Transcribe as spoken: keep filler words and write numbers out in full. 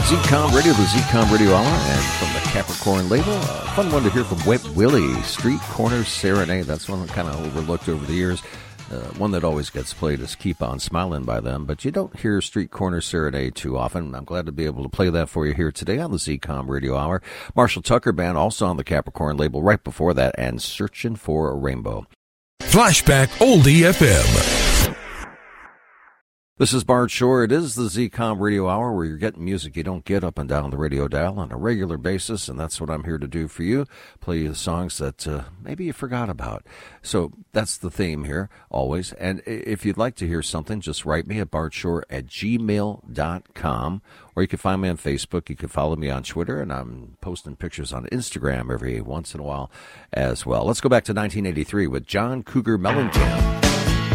Z-Com Radio, the Z-Com Radio Hour, and from the Capricorn label, a fun one to hear from Wet Willie, Street Corner Serenade. That's one that kind of overlooked over the years. Uh, one that always gets played is Keep On Smiling by them, but you don't hear Street Corner Serenade too often. I'm glad to be able to play that for you here today on the Z-Com Radio Hour. Marshall Tucker Band, also on the Capricorn label right before that, and Searching for a Rainbow. Flashback Oldie F M. This is Bart Shore. It is the Z-Com Radio Hour where you're getting music you don't get up and down the radio dial on a regular basis, and that's what I'm here to do for you. Play you the songs that uh, maybe you forgot about. So that's the theme here, always. And if you'd like to hear something, just write me at bartshore at gmail dot com, or you can find me on Facebook. You can follow me on Twitter, and I'm posting pictures on Instagram every once in a while as well. Let's go back to nineteen eighty-three with John Cougar Mellencamp.